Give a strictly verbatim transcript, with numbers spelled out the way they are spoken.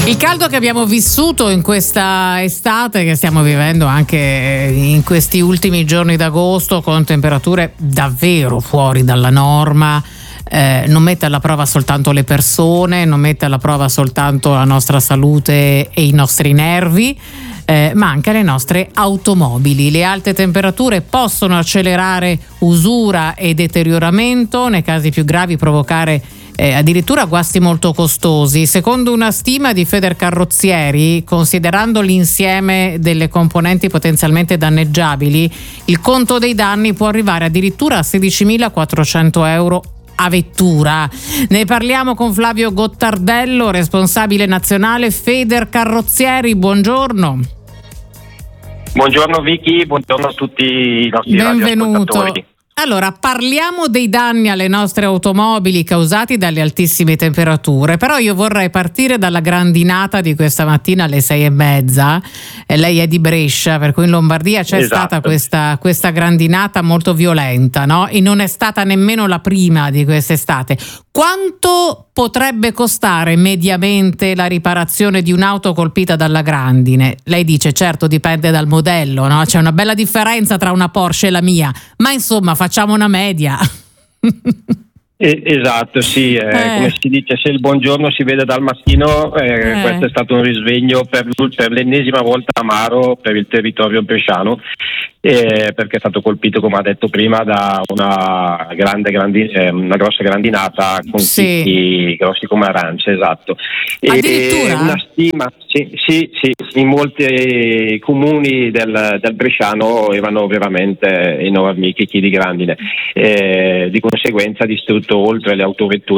Il caldo che abbiamo vissuto in questa estate, che stiamo vivendo anche in questi ultimi giorni d'agosto, con temperature davvero fuori dalla norma, eh, non mette alla prova soltanto le persone, non mette alla prova soltanto la nostra salute e i nostri nervi, eh, ma anche le nostre automobili. Le alte temperature possono accelerare usura e deterioramento, nei casi più gravi provocare Eh, addirittura guasti molto costosi. Secondo una stima di Federcarrozzieri, considerando l'insieme delle componenti potenzialmente danneggiabili, il conto dei danni può arrivare addirittura a sedicimilaquattrocento euro a vettura. Ne parliamo con Flavio Gottardello, responsabile nazionale Federcarrozzieri. Buongiorno. Buongiorno Vicky, buongiorno a tutti i nostri radioascoltatori. Allora, parliamo dei danni alle nostre automobili causati dalle altissime temperature, però io vorrei partire dalla grandinata di questa mattina alle sei e mezza. E lei è di Brescia, per cui in Lombardia c'è Esatto. stata questa, questa grandinata molto violenta, no? E non è stata nemmeno la prima di quest'estate. Quanto potrebbe costare mediamente la riparazione di un'auto colpita dalla grandine? Lei dice, certo, dipende dal modello, no? C'è una bella differenza tra una Porsche e la mia, ma insomma facciamo una media. Eh, esatto, sì, eh, Eh. come si dice, se il buongiorno si vede dal mattino, eh, Eh. questo è stato un risveglio per, per l'ennesima volta amaro per il territorio bresciano, eh, perché è stato colpito, come ha detto prima, da una grande grandi, eh, una grossa grandinata con Sì. chicchi grossi come arance, esatto. Addirittura? E una stima, sì, sì, sì, in molti comuni del, del bresciano avevano veramente enormi chicchi di grandine, eh, di conseguenza distrutto oltre le autovetture